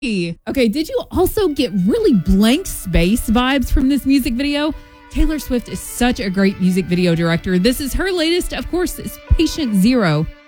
Okay, did you also get really blank space vibes from this music video? Taylor Swift is such a great music video director. This is her latest, of course, is Patient Zero.